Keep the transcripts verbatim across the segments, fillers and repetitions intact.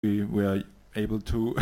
we were able to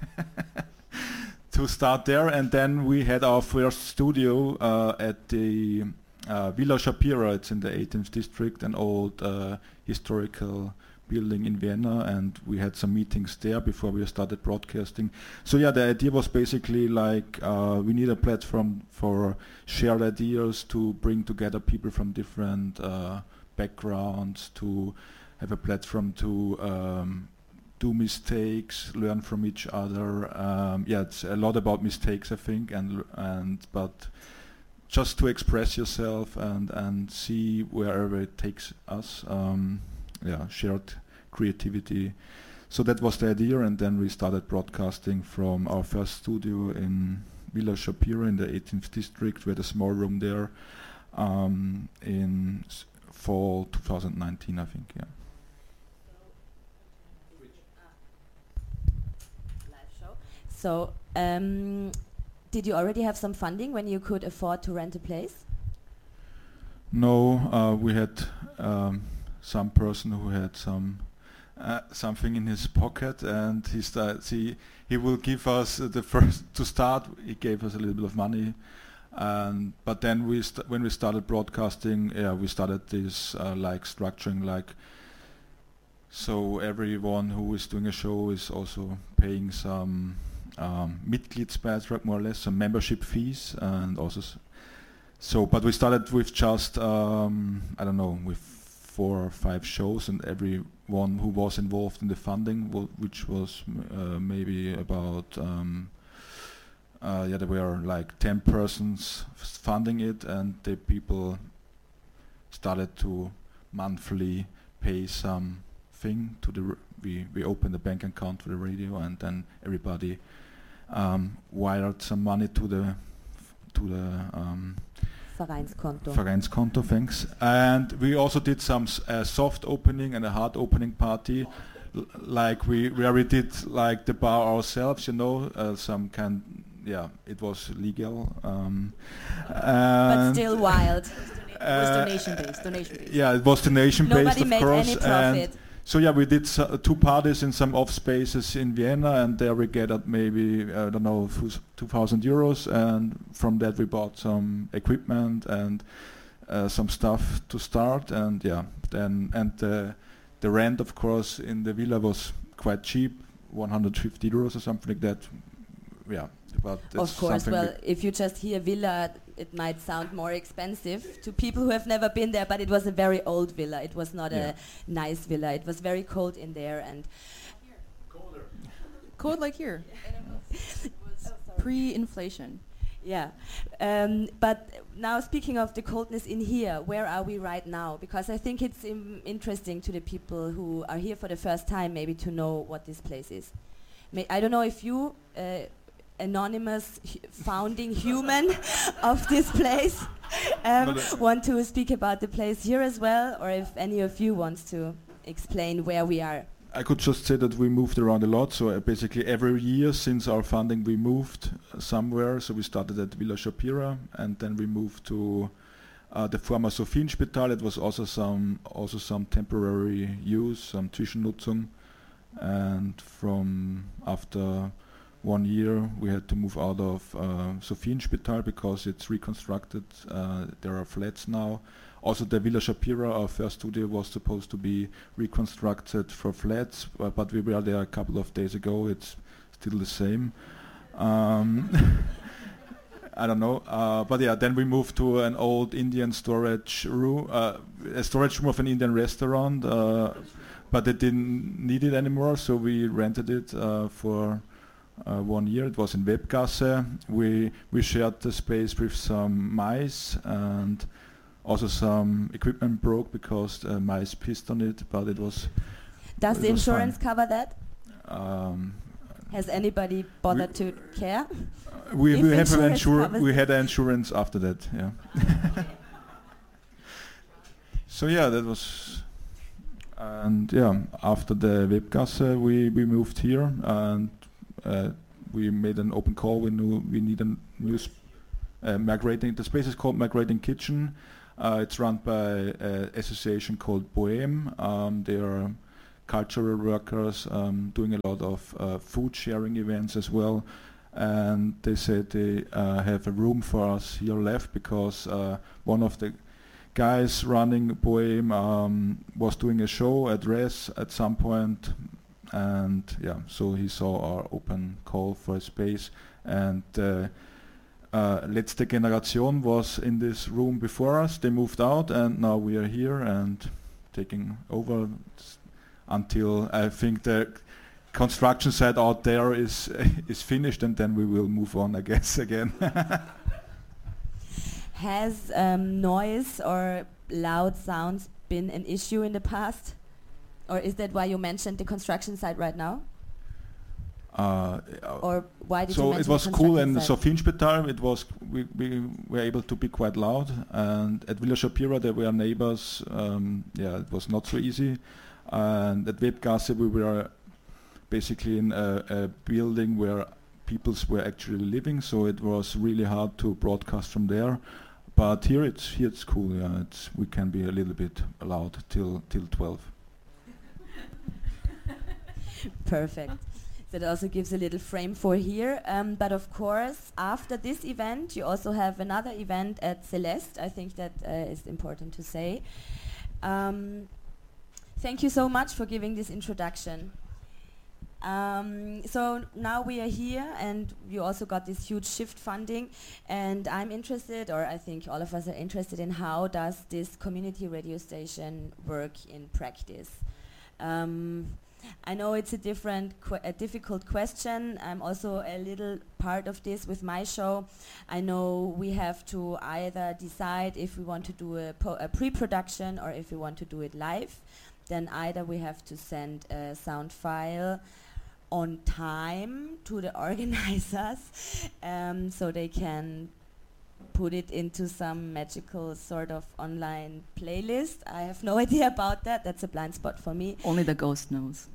to start there, and then we had our first studio uh, at the uh, Villa Shapira. It's in the eighteenth district, an old uh, historical building in Vienna, and we had some meetings there before we started broadcasting. So yeah, the idea was basically like uh, we need a platform for shared ideas to bring together people from different uh, backgrounds, to have a platform to um, do mistakes, learn from each other. Um, yeah, it's a lot about mistakes, I think, and and but just to express yourself and and see wherever it takes us. Um, yeah, shared creativity. So that was the idea, and then we started broadcasting from our first studio in Villa Shapira in the eighteenth district. We had a small room there um, in s- fall twenty nineteen, I think. Yeah. Live show. So, um, did you already have some funding when you could afford to rent a place? No, uh, we had um, some person who had some uh, something in his pocket, and he starts. He he will give us uh, the first to start. He gave us a little bit of money, and but then we st- when we started broadcasting, yeah, we started this uh, like structuring like. So everyone who is doing a show is also paying some um, Mitgliedsbeitrag, more or less, some membership fees, and also. S- So, but we started with just, um, I don't know, with four or five shows, and everyone who was involved in the funding, w- which was m- uh, maybe about, um, uh, yeah, there were like ten persons f- funding it, and the people started to monthly pay something to the, r- we, we opened a bank account for the radio, and then everybody um, wired some money to the, to the, um, Vereinskonto. Vereinskonto, thanks. And we also did some s- uh, soft opening and a hard opening party, l- like we where we did like the bar ourselves, you know, uh, some kind. Yeah, it was legal. Um, But and still wild. It was uh, donation based. Donation based. Yeah, it was donation based, Nobody of made course. any And profit. so yeah, we did uh, two parties in some off spaces in Vienna, and there we gathered maybe I don't know two thousand euros, and from that we bought some equipment and uh, some stuff to start, and yeah, then and the the rent, of course, in the villa was quite cheap, one hundred fifty euros or something like that. Yeah, but Of it's course, something well, we- if you just hear villa, it might sound more expensive to people who have never been there, but it was a very old villa. It was not Yeah. a nice villa. It was very cold in there, and Cold like here. Pre-inflation. yeah. Um, but now speaking of the coldness in here, where are we right now? Because I think it's im- interesting to the people who are here for the first time, maybe to know what this place is. May I don't know if you, uh, anonymous hu- founding human of this place, um, But, uh, want to speak about the place here as well, or if any of you wants to explain where we are. I could just say that we moved around a lot. So uh, basically every year since our funding, we moved uh, somewhere. So we started at Villa Shapira, and then we moved to uh, the former Sophienspital. It was also some also some temporary use, some Zwischennutzung. And from after one year, we had to move out of uh, Sophienspital because it's reconstructed. Uh, there are flats now. Also, the Villa Shapira, our first studio, was supposed to be reconstructed for flats, uh, but we were there a couple of days ago. It's still the same. Um, I don't know, uh, but yeah. Then we moved to an old Indian storage room, uh, a storage room of an Indian restaurant, uh, but they didn't need it anymore, so we rented it uh, for uh, one year. It was in Webgasse. We we shared the space with some mice, and also some equipment broke because uh, mice pissed on it, but it was. Does it the was fine. insurance cover that? Um, Has anybody bothered to care? we If we have an insurance insur- covers we it. had an insurance after that, yeah. So yeah, that was, and yeah, after the Webgasse, we we moved here, and uh, we made an open call. We knew we need a new sp- uh, migrating. The space is called Migrating Kitchen. Uh, it's run by an association called Bohem. Um, they are cultural workers, um, doing a lot of uh, food sharing events as well. And they said they uh, have a room for us here left because uh, one of the guys running Bohem um, was doing a show at Res at some point, and yeah, so he saw our open call for a space, and uh, uh, Letzte Generation was in this room before us. They moved out, and now we are here and taking over s- until I think the construction site out there is is finished, and then we will move on, I guess, again. Has um, noise or loud sounds been an issue in the past? Or is that why you mentioned the construction site right now? Uh, Or why did you so mention it was the cool construction in site? Sophienspital. It was we, we were able to be quite loud, and at Villa Shapira there were neighbors. Um, yeah, it was not so easy. And at Webgasse we were basically in a, a building where people were actually living, so it was really hard to broadcast from there. But here it's here it's cool. Yeah, it's we can be a little bit loud till till twelve. Perfect. That also gives a little frame for here. Um, but of course, after this event, you also have another event at Celeste. I think that uh, is important to say. Um, thank you so much for giving this introduction. Um, so now we are here, and you also got this huge shift funding, and I'm interested, or I think all of us are interested in how does this community radio station work in practice. Um, I know it's a different, qu- a difficult question. I'm also a little part of this with my show. I know we have to either decide if we want to do a, po- a pre-production or if we want to do it live. Then either we have to send a sound file on time to the organizers, um, so they can put it into some magical sort of online playlist. I have no idea about that. That's a blind spot for me. Only the ghost knows.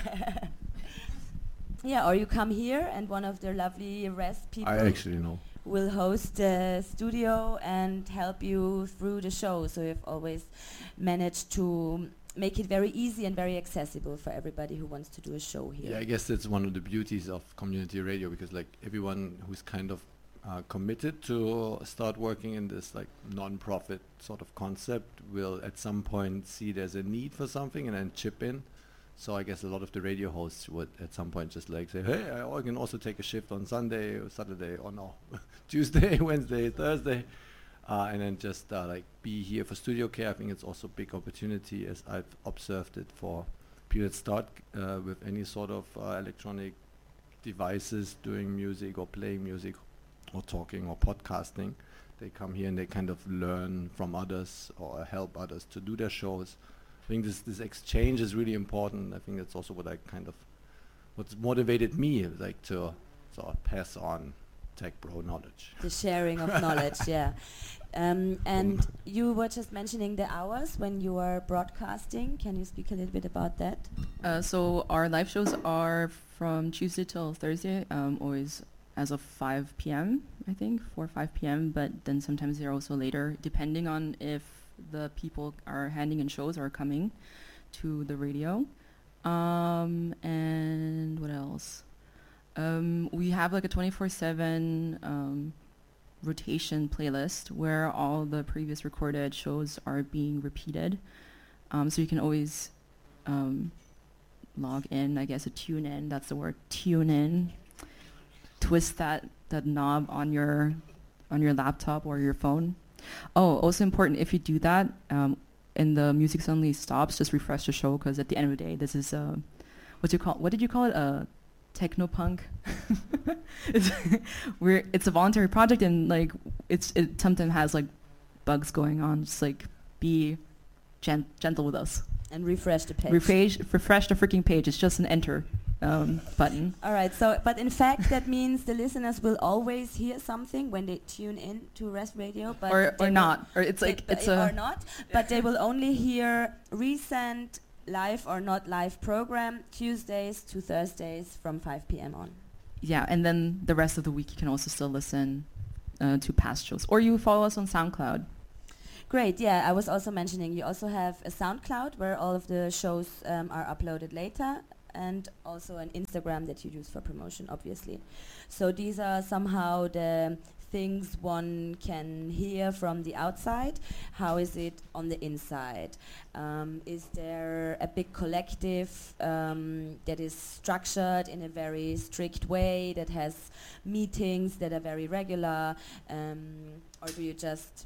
Yeah, or you come here and one of the lovely Res people I actually know. will host the studio and help you through the show. So you've always managed to make it very easy and very accessible for everybody who wants to do a show here. Yeah, I guess that's one of the beauties of community radio, because like everyone who's kind of uh, committed to start working in this like non-profit sort of concept will at some point see there's a need for something and then chip in. So I guess a lot of the radio hosts would at some point just like say, hey, I I can also take a shift on Sunday or Saturday or no, Tuesday, Wednesday, Thursday. Uh, and then just uh, like be here for studio care. I think it's also a big opportunity, as I've observed it, for people that start uh, with any sort of uh, electronic devices, doing music or playing music or talking or podcasting. They come here and they kind of learn from others or help others to do their shows. I think this this exchange is really important. I think that's also what I kind of, what's motivated me, like to sort of pass on tech bro knowledge. The sharing of knowledge, yeah. Um, and you were just mentioning the hours when you are broadcasting. Can you speak a little bit about that? Uh, so our live shows are from Tuesday till Thursday, um, always as of five p.m. I think, four or five p.m. But then sometimes they're also later, depending on if the people are handing in shows are coming to the radio. Um, and what else? Um, we have like a twenty-four seven um, rotation playlist where all the previous recorded shows are being repeated. Um, so you can always um, log in, I guess, a tune in. That's the word, tune in. Twist that, that knob on your on your laptop or your phone. Oh, also important, if you do that um, and the music suddenly stops, just refresh the show, because at the end of the day, this is uh, what you call what did you call it? Uh, technopunk. it's we're it's a voluntary project, and like it's it sometimes has like bugs going on. Just like be gen- gentle with us and refresh the page. Refresh refresh the freaking page. It's just an enter um, button. All right. So, but in fact, that means the listeners will always hear something when they tune in to Res Radio, but or they or will not, or it's like they- it's uh, a or not. But they will only hear recent live or not live program Tuesdays to Thursdays from five p.m. on. yeah, and then the rest of the week you can also still listen uh, to past shows, or you follow us on SoundCloud. Great, yeah, I was also mentioning you also have a SoundCloud where all of the shows um, are uploaded later, and also an Instagram that you use for promotion, obviously. So these are somehow the things one can hear from the outside. How is it on the inside? Um, is there a big collective um, that is structured in a very strict way, that has meetings that are very regular, um, or do you just,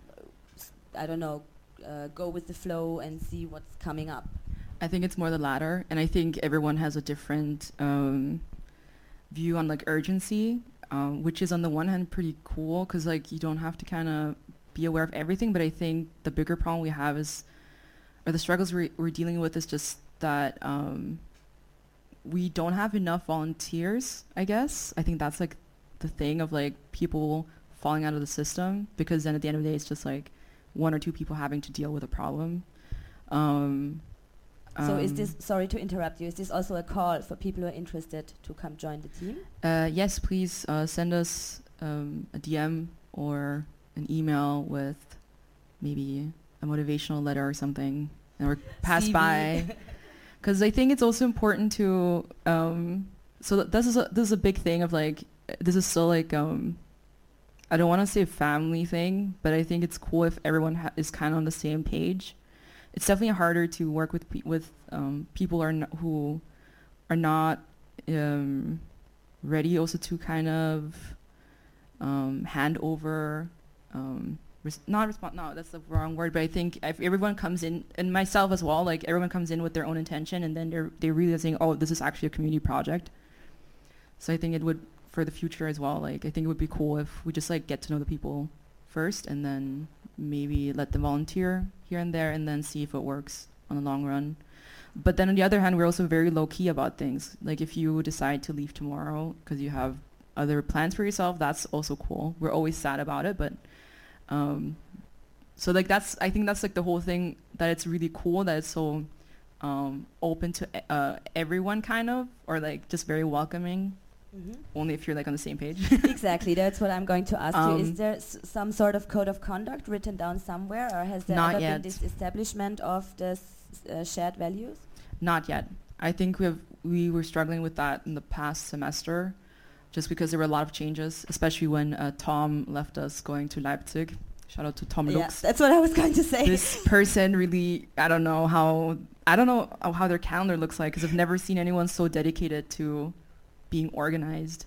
I don't know, uh, go with the flow and see what's coming up? I think it's more the latter, and I think everyone has a different um, view on like urgency, um, which is on the one hand pretty cool because like you don't have to kind of be aware of everything. But I think the bigger problem we have is, or the struggles we're, we're dealing with is just that um, we don't have enough volunteers. I guess I think that's like the thing of like people falling out of the system, because then at the end of the day it's just like one or two people having to deal with a problem. Um, So um, is this, sorry to interrupt you, is this also a call for people who are interested to come join the team? Uh, yes, please uh, send us um, a D M or an email with maybe a motivational letter or something, or pass C V. by. Because I think it's also important to. Um, so th- this is a, this is a big thing of like this is still like um, I don't want to say a family thing, but I think it's cool if everyone ha- is kind of on the same page. It's definitely harder to work with pe- with um, people are n- who are not um, ready also to kind of um, hand over, um, res- not respond. No, that's the wrong word. But I think if everyone comes in, and myself as well, like everyone comes in with their own intention, and then they're they're realizing, oh, this is actually a community project. So I think it would, for the future as well, like I think it would be cool if we just like get to know the people first, and then maybe let them volunteer here and there, and then see if it works on the long run. But then on the other hand, we're also very low key about things. Like if you decide to leave tomorrow because you have other plans for yourself, that's also cool. We're always sad about it, but um, so like that's, I think that's like the whole thing, that it's really cool that it's so um, open to uh, everyone kind of, or like just very welcoming. Mm-hmm. Only if you're like on the same page. Exactly, that's what I'm going to ask Um, you. Is there s- some sort of code of conduct written down somewhere, or has there Not ever yet. been this establishment of the s- uh, shared values? Not yet. I think we have we were struggling with that in the past semester, just because there were a lot of changes, especially when uh, Tom left us going to Leipzig. Shout out to Tom Yeah, Lux. that's what I was going to say. This person really, I don't know how, I don't know how how their calendar looks like, because I've never seen anyone so dedicated to being organized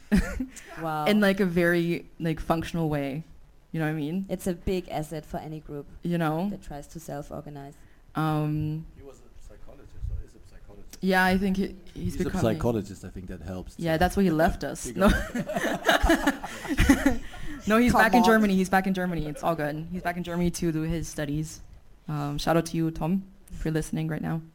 Wow. in like a very like functional way. You know what I mean? It's a big asset for any group You know? that tries to self-organize. Um, He was a psychologist, or is a psychologist. yeah, I think he, he's, He's a becoming... psychologist. I think that helps. Yeah, that's why he left us. Figure No, out. no, he's Come back in on. Germany. He's back in Germany. It's all good. He's back in Germany to do his studies. Um, shout out to you, Tom, if you're listening right now.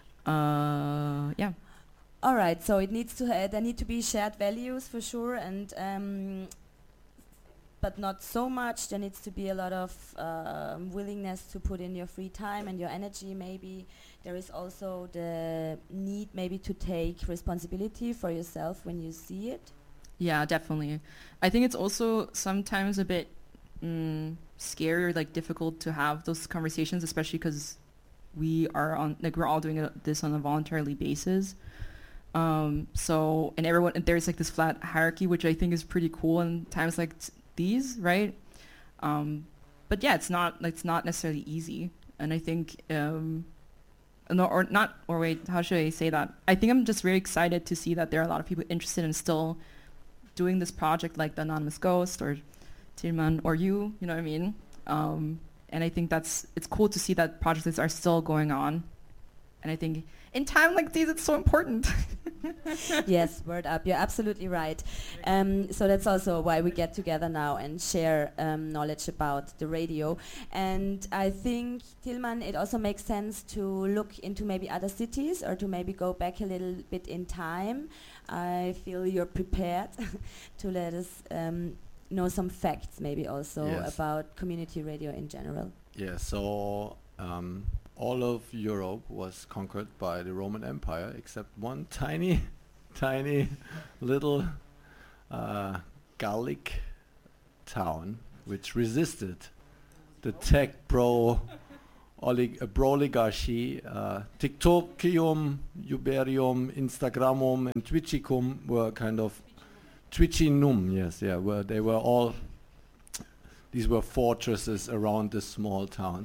Uh, yeah. All right, so it needs to ha- there need to be shared values for sure, and um, but not so much. There needs to be a lot of um, willingness to put in your free time and your energy. Maybe there is also the need maybe to take responsibility for yourself when you see it. Yeah, definitely. I think it's also sometimes a bit mm, scary or like difficult to have those conversations, especially because we are on like we're all doing it, this on a voluntarily basis. Um, so and everyone and there's like this flat hierarchy, which I think is pretty cool in times like t- these, right? Um, but yeah, it's not like it's not necessarily easy, and I think um, no, or not, or wait, how should I say that? I think I'm just very excited to see that there are a lot of people interested in still doing this project, like the Anonymous Ghost or Tilman or you, you know what I mean? Um, and I think that's, it's cool to see that projects are still going on. And I think in time like these, it's so important. Yes, word up. You're absolutely right. Um, so that's also why we get together now and share um, knowledge about the radio. And I think, Tilman, it also makes sense to look into maybe other cities or to maybe go back a little bit in time. I feel you're prepared to let us um, know some facts maybe also Yes. about community radio in general. Yeah, so um, all of Europe was conquered by the Roman Empire, except one tiny, tiny little uh, Gallic town which resisted the the tech bro olig- uh, broligarchy. Uh, TikTokium, Uberium, Instagramum, and Twitchicum were kind of Twitchinum, yes, yeah, were they were all. These were fortresses around this small town,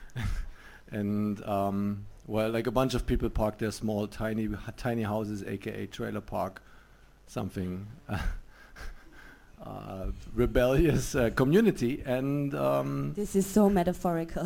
and um, well, like a bunch of people parked their small, tiny, tiny houses, aka trailer park, something. Uh, Uh, rebellious uh, community, and um, This is so metaphorical.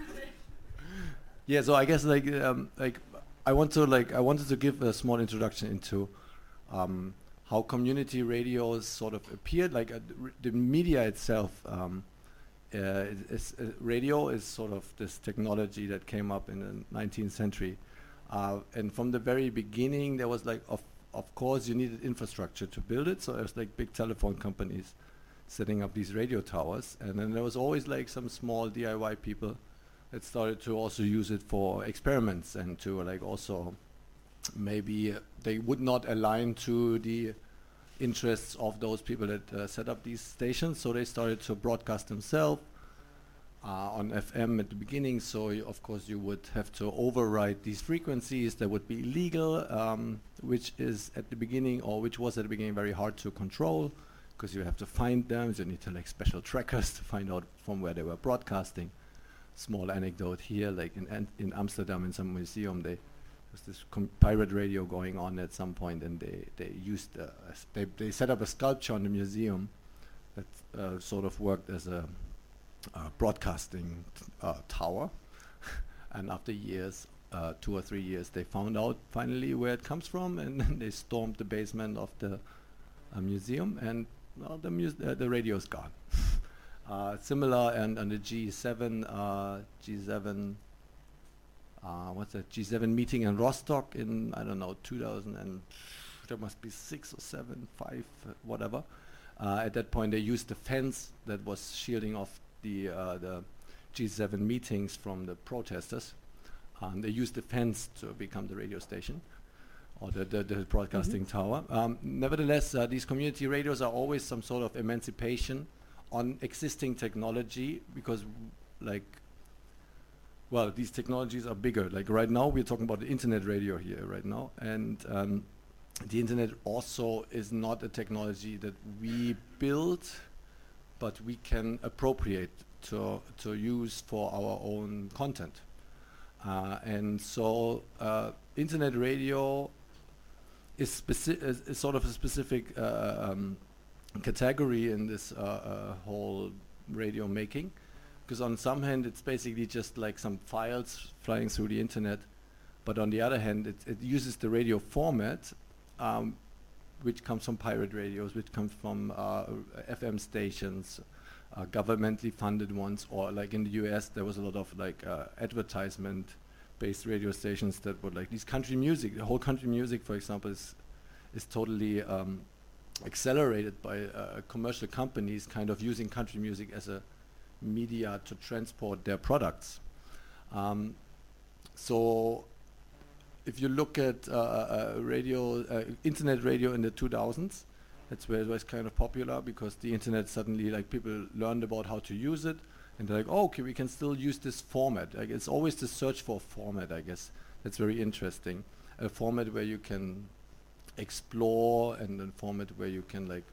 yeah. So I guess like um, like I want to like I wanted to give a small introduction into um, how community radios sort of appeared. Like uh, r- the media itself, um, uh, is, uh, radio is sort of this technology that came up in the nineteenth century, uh, and from the very beginning there was like of Of course, you needed infrastructure to build it, so there's like big telephone companies setting up these radio towers, and then there was always like some small D I Y people that started to also use it for experiments and to like also maybe uh, they would not align to the interests of those people that uh, set up these stations, so they started to broadcast themselves uh, on F M at the beginning. So y- of course you would have to override these frequencies that would be illegal, um, which is at the beginning, or which was at the beginning very hard to control, because you have to find them. So you need to like special trackers to find out from where they were broadcasting. Small anecdote here, like in An- in Amsterdam in some museum, they there's this com- pirate radio going on at some point, and they they used uh, a s- they they set up a sculpture in the museum that uh, sort of worked as a uh, broadcasting t- uh, tower. And after years, uh, two or three years, they found out finally where it comes from, and then they stormed the basement of the uh, museum, and well, the mus- uh, the radio's gone. uh, similar, and on the G seven, uh, G seven, uh, what's that? G seven meeting in Rostock in I don't know two thousand, and there must be six or seven, five, uh, whatever. Uh, at that point, they used the fence that was shielding off the uh, the G seven meetings from the protesters. Um, they used the fence to become the radio station, or the, the, the broadcasting tower. Um, nevertheless, uh, these community radios are always some sort of emancipation on existing technology, because w- like, well, these technologies are bigger. Like right now, we're talking about the internet radio here right now, and um, the internet also is not a technology that we build, but we can appropriate to to use for our own content. Uh, and so uh, internet radio is, speci- is, is sort of a specific uh, um, category in this uh, uh, whole radio making, because on some hand it's basically just like some files flying through the internet, but on the other hand it, it uses the radio format, um, which comes from pirate radios, which comes from uh, F M stations, uh, governmentally funded ones, or like in the U S there was a lot of like uh, advertisement-based radio stations that would like these country music. The whole country music, for example, is is totally um, accelerated by uh, commercial companies kind of using country music as a media to transport their products. Um, so if you look at uh, uh, radio, uh, internet radio in the two thousands, that's where it was kind of popular, because the internet suddenly, like, people learned about how to use it, and they're like, oh, okay, we can still use this format. Like, it's always the search for format, I guess. That's very interesting. A format where you can explore, and a format where you can like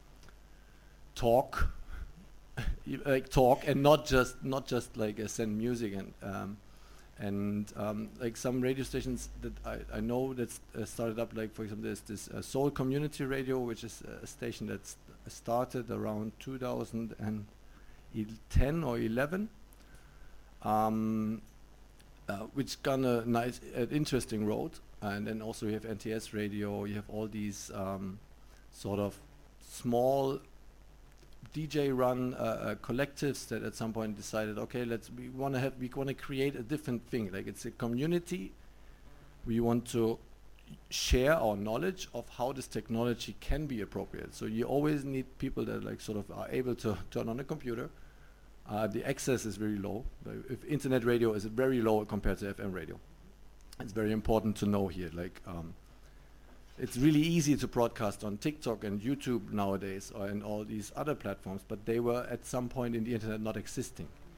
talk, y- like talk, and not just not just like uh, send music and um, and um, like some radio stations that I, I know that's uh, started up. Like, for example, there's this uh, Soul Community Radio, which is a station that's started around two thousand ten or eleven, um, uh, which gone a nice, uh, interesting road. And then also you have N T S Radio. You have all these um, sort of small D J-run uh, uh, collectives that at some point decided, okay, let's we want to have we want to create a different thing. Like, it's a community. We want to share our knowledge of how this technology can be appropriate. So you always need people that like sort of are able to turn on a computer. Uh, the access is very low. Like, if internet radio is very low compared to F M radio. It's very important to know here. Like, um, it's really easy to broadcast on TikTok and YouTube nowadays, or and all these other platforms, but they were at some point in the internet not existing.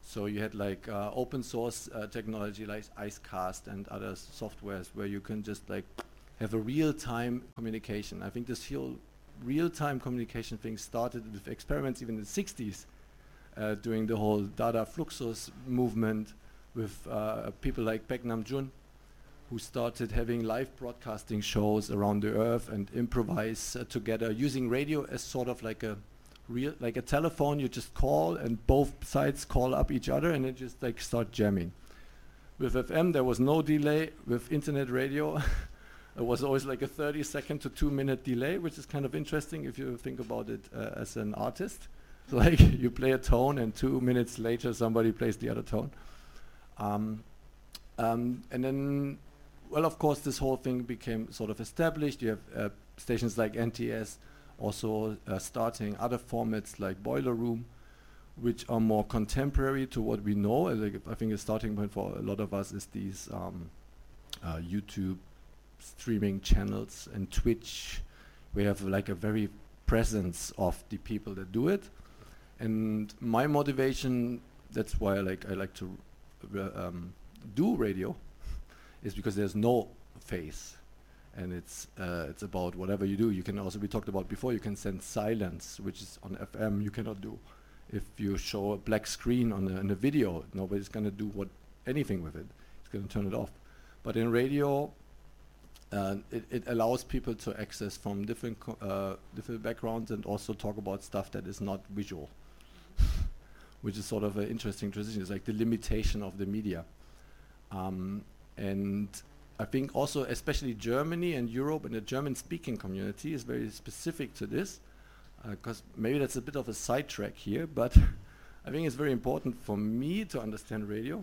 So you had like uh, open source uh, technology like Icecast and other softwares where you can just like have a real-time communication. I think this whole real-time communication thing started with experiments even in the sixties uh, during the whole Dada Fluxus movement with uh, people like Baek Nam-jun, who started having live broadcasting shows around the earth and improvise uh, together using radio as sort of like a real, like a telephone. You just call and both sides call up each other and it just like start jamming. With F M there was no delay. With internet radio it was always like a thirty second to two minute delay, which is kind of interesting if you think about it uh, as an artist. Like you play a tone and two minutes later somebody plays the other tone. Um, um, and then, well, of course, this whole thing became sort of established. You have uh, stations like N T S also uh, starting other formats like Boiler Room, which are more contemporary to what we know. Uh, like I think a starting point for a lot of us is these um, uh, YouTube streaming channels and Twitch. We have like a very presence of the people that do it. And my motivation, that's why I like I like to uh, um, do radio, is because there's no face, and it's uh, it's about whatever you do. You can also, we talked about before, you can send silence, which is on F M you cannot do. If you show a black screen on a, in a video, nobody's going to do what anything with it. It's going to turn it off. But in radio, uh, it, it allows people to access from different co uh, different backgrounds and also talk about stuff that is not visual, which is sort of an interesting transition. It's like the limitation of the media. Um, and I think also, especially Germany and Europe and the German-speaking community is very specific to this, because uh, maybe that's a bit of a sidetrack here, but I think it's very important for me to understand radio,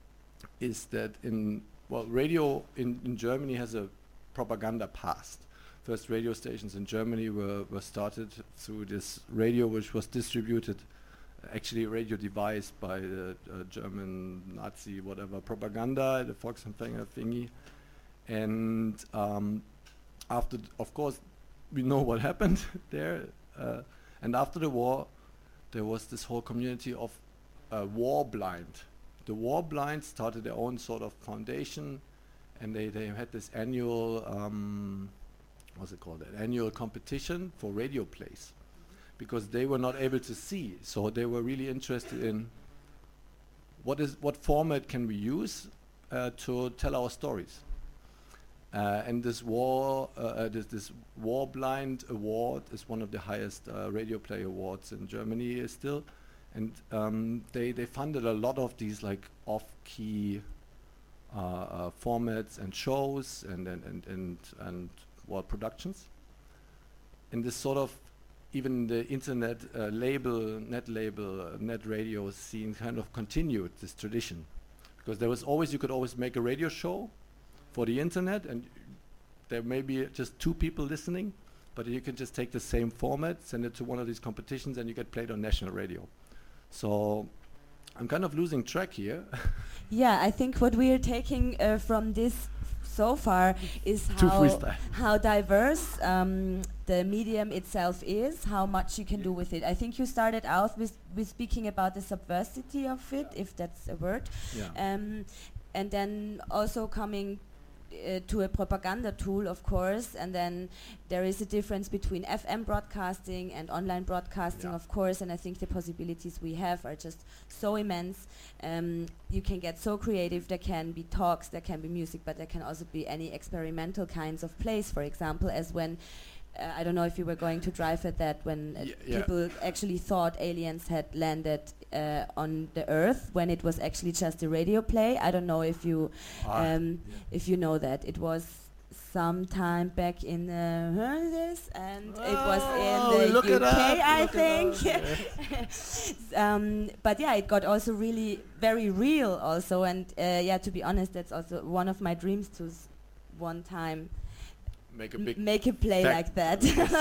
is that in, well, radio in, in Germany has a propaganda past. First radio stations in Germany were, were started through this radio which was distributed, actually a radio device by the uh, German Nazi whatever propaganda, the Volksempfänger thingy. And um, after, d of course, we know what happened there. Uh, and after the war, there was this whole community of uh, war blind. The war blind started their own sort of foundation, and they, they had this annual, um, what's it called, an annual competition for radio plays, because they were not able to see. So they were really interested in what is what format can we use uh, to tell our stories. Uh, and this war, uh, uh, this, this War Blind Award is one of the highest uh, radio play awards in Germany uh, still, and um, they they funded a lot of these like off-key uh, uh, formats and shows and and and and, and well, productions. And this sort of, even the internet uh, label, net label, uh, net radio scene kind of continued this tradition, because there was always, you could always make a radio show for the internet, and there may be just two people listening, but you can just take the same format, send it to one of these competitions, and you get played on national radio. So I'm kind of losing track here. Yeah, I think what we are taking uh, from this so far is how, how diverse um, the medium itself is, how much you can do with it. I think you started out with, with speaking about the subversity of it, if that's a word, yeah. um, and then also coming Uh, to a propaganda tool, of course, and then there is a difference between F M broadcasting and online broadcasting, yeah. of course, and I think the possibilities we have are just so immense. Um, you can get so creative. There can be talks, there can be music, but there can also be any experimental kinds of plays, for example, as when uh, I don't know if you were going to drive at that, when uh, Y yeah. people actually thought aliens had landed uh, on the Earth, when it was actually just a radio play. I don't know if you Ah, um, yeah. if you know that. It was some time back in the this, and it was Oh, in look the it U K, up, I look it think. up, um, but yeah, it got also really very real also, and uh, yeah, to be honest, that's also one of my dreams to s one time Make a m big make a play fact. like that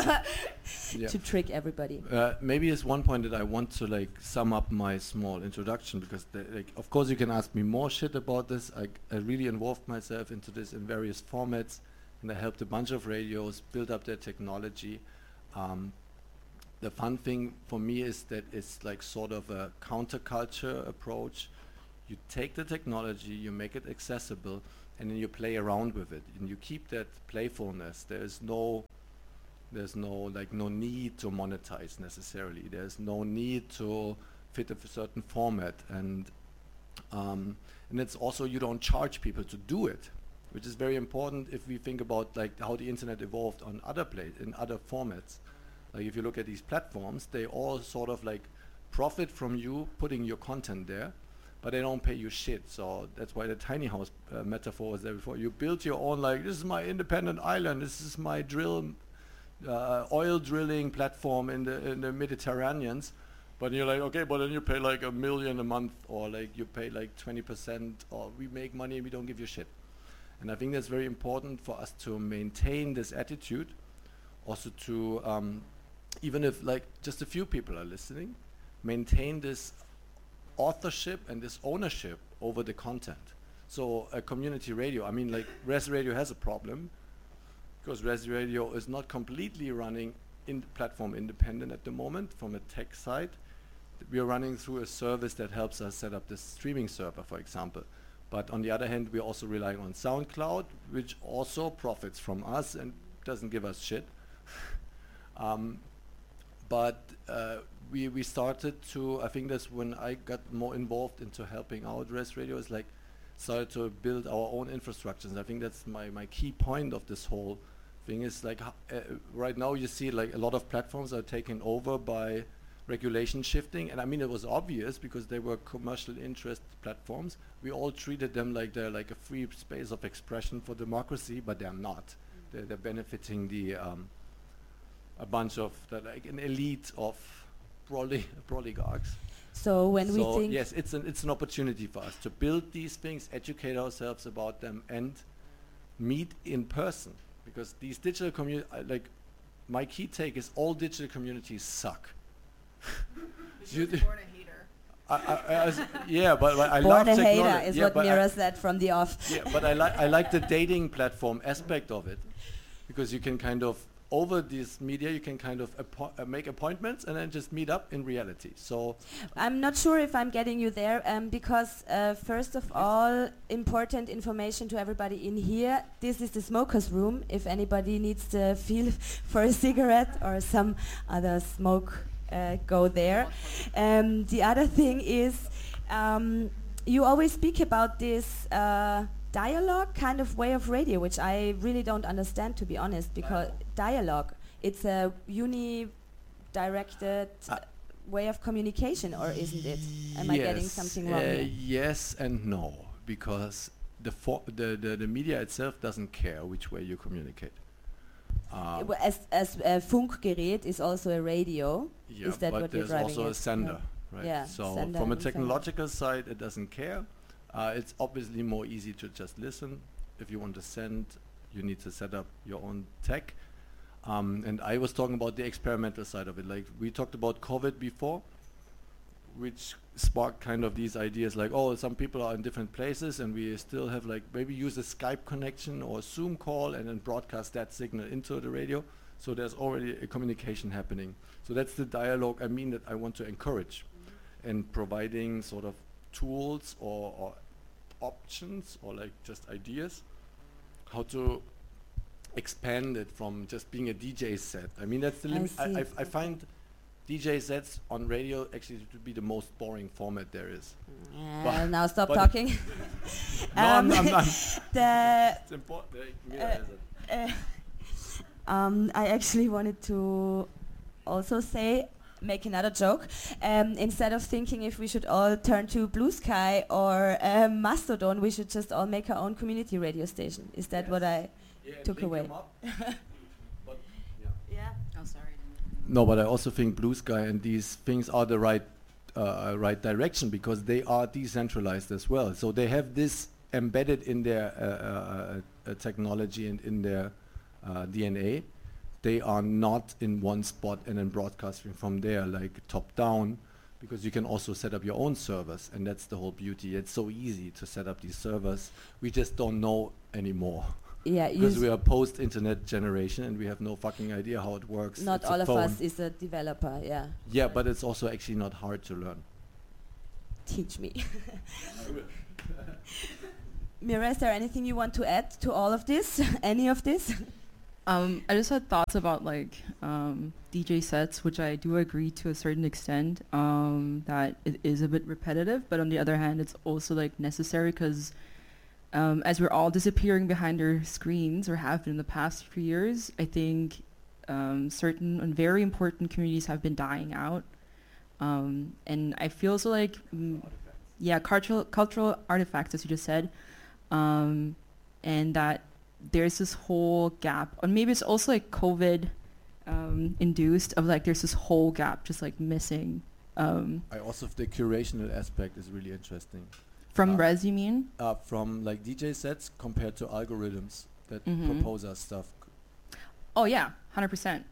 Yeah. to trick everybody. Uh, maybe it's one point that I want to like sum up my small introduction, because the, like, of course you can ask me more shit about this. I, I really involved myself into this in various formats, and I helped a bunch of radios build up their technology. Um, the fun thing for me is that it's like sort of a counterculture approach. You take the technology, you make it accessible, and then you play around with it, and you keep that playfulness. There's no, there's no like no need to monetize necessarily. There's no need to fit a f- certain format, and um, and it's also you don't charge people to do it, which is very important if we think about like how the internet evolved on other play in other formats. Like if you look at these platforms, they all sort of like profit from you putting your content there, but they don't pay you shit. So that's why the tiny house uh, metaphor was there before. You build your own, like, this is my independent island, this is my drill, uh, oil drilling platform in the in the Mediterranean. But you're like, okay, but then you pay like a million a month, or like you pay like twenty percent, or we make money and we don't give you shit. And I think that's very important for us to maintain this attitude, also to, um, even if like just a few people are listening, maintain this authorship and this ownership over the content. So a community radio, I mean like Res Radio has a problem because Res Radio is not completely running in platform independent at the moment from a tech side. We are running through a service that helps us set up this streaming server, for example. But on the other hand, we're also relying on SoundCloud, which also profits from us and doesn't give us shit. um, but uh, we we started to, I think that's when I got more involved into helping out Res Radio, is like started to build our own infrastructures. And I think that's my, my key point of this whole thing is like uh, right now you see like a lot of platforms are taken over by regulation shifting, and I mean it was obvious because they were commercial interest platforms. We all treated them like they're like a free space of expression for democracy, but they're not. Mm. They're, they're benefiting the um, a bunch of the, like an elite of proli- oligarchs. So when so we think yes, it's an it's an opportunity for us to build these things, educate ourselves about them, and meet in person, because these digital community uh, like my key take is all digital communities suck. You're born a hater. I, I, I was, yeah, but, but I born love a technology. hater is yeah, what but Mira I said from the off. Yeah, but I like I like the dating platform aspect of it, because you can kind of over this media you can kind of appo- uh, make appointments and then just meet up in reality. So I'm not sure if I'm getting you there, um, because uh, first of all, important information to everybody in here. This is the smokers' room. If anybody needs to feel for a cigarette or some other smoke, uh, go there. Um, the other thing is, um, you always speak about this uh, dialogue kind of way of radio, which I really don't understand, to be honest, because dialogue, it's a uni-directed uh, way of communication, or isn't it? Am I getting something wrong uh, here? Yes and no, because the, for the, the the media itself doesn't care which way you communicate. Um, Well, as as a Funkgerät is also a radio. yeah, is that but what you're there's driving also a at? sender, right? Yeah, so sender from a and sender. technological side, it doesn't care. Uh, it's obviously more easy to just listen. If you want to send, you need to set up your own tech. Um, and I was talking about the experimental side of it. Like we talked about COVID before, which sparked kind of these ideas like, oh, some people are in different places and we still have like, maybe use a Skype connection or a Zoom call and then broadcast that signal into the radio. So there's already a communication happening. So that's the dialogue I mean that I want to encourage, mm-hmm. and providing sort of tools or, or options or like just ideas how to expand it from just being a D J set. I mean, that's the limit. I, I, I find D J sets on radio actually to be the most boring format there is. Yeah, now stop but talking. no, um, I'm, I'm, I'm the it's important. uh, uh, um, I actually wanted to also say, make another joke. Um, instead of thinking if we should all turn to Blue Sky or um, Mastodon, we should just all make our own community radio station. Is that yes. what I yeah, took away? but yeah. Yeah. Oh, sorry. No, but I also think Blue Sky and these things are the right uh, right direction, because they are decentralized as well. So they have this embedded in their uh, uh, uh, technology and in their uh, D N A. They are not in one spot and then broadcasting from there, like top down, because you can also set up your own servers, and that's the whole beauty. It's so easy to set up these servers. We just don't know anymore. Yeah, Because use we are post-internet generation and we have no fucking idea how it works. not It's a all of phone. us is a developer. Yeah, Yeah, but it's also actually not hard to learn. teach me. Mira, is there anything you want to add to all of this? Any of this? Um, I just had thoughts about like um, D J sets, which I do agree to a certain extent um, that it is a bit repetitive, but on the other hand, it's also like necessary because um, as we're all disappearing behind our screens or have been in the past few years, I think um, certain and very important communities have been dying out, um, and I feel so like mm, yeah, cultural cultural artifacts, as you just said, um, and that. There's this whole gap, or maybe it's also like COVID um, induced of like there's this whole gap just like missing. Um, I also think the curational aspect is really interesting. from Uh, Res, you mean? Uh, from like D J sets compared to algorithms that Mhm. propose us stuff. Oh yeah, one hundred percent.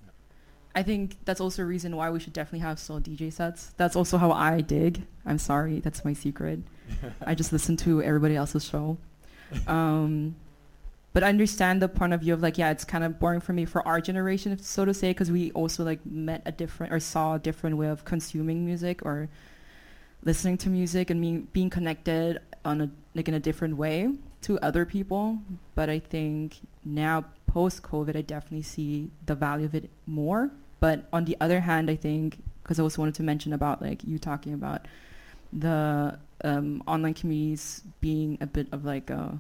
I think that's also a reason why we should definitely have still D J sets. That's also how I dig. I'm sorry, that's my secret. I just listen to everybody else's show. Um, But I understand the point of view of like, yeah, it's kind of boring for me for our generation, if so to say, because we also like met a different or saw a different way of consuming music or listening to music and being being connected on a like in a different way to other people. But I think now post COVID, I definitely see the value of it more. But on the other hand, I think because I also wanted to mention about like you talking about the um, online communities being a bit of like a